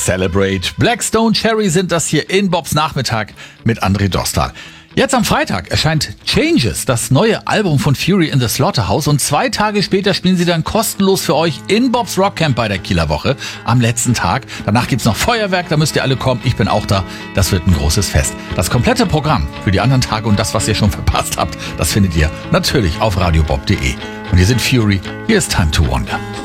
Celebrate. Blackstone Cherry sind das hier in Bobs Nachmittag mit André Dostal. Jetzt am Freitag erscheint Changes, das neue Album von Fury in the Slaughterhouse, und 2 Tage später spielen sie dann kostenlos für euch in Bobs Rockcamp bei der Kieler Woche am letzten Tag. Danach gibt's noch Feuerwerk, da müsst ihr alle kommen. Ich bin auch da. Das wird ein großes Fest. Das komplette Programm für die anderen Tage und das, was ihr schon verpasst habt, das findet ihr natürlich auf radiobob.de. Und hier sind Fury, hier ist Time to Wonder.